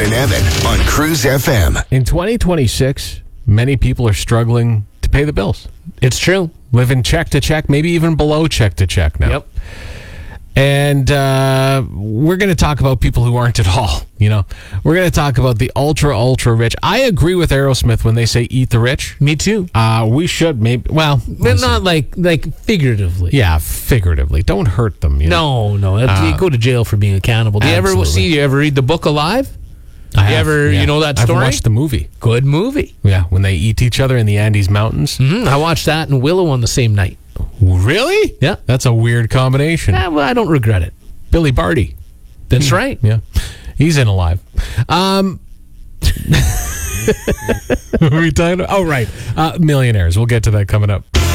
and Evan on Cruise FM. In 2026, many people are struggling to pay the bills. It's true. Living check to check, maybe even below check to check now. Yep. And we're going to talk about people who aren't at all, you know. We're going to talk about the ultra, ultra rich. I agree with Aerosmith when they say eat the rich. Me too. We should maybe, well. But not like figuratively. Yeah, figuratively. Don't hurt them, you know. No. You go to jail for being a cannibal. Do you ever read the book Alive? You know that story? I've watched the movie. Good movie. Yeah, when they eat each other in the Andes Mountains. I watched that and Willow on the same night. Really? Yeah. That's a weird combination. Well, I don't regret it. Billy Barty. That's right. Yeah. He's in Alive. What are we talking about? Oh, right. Millionaires. We'll get to that coming up.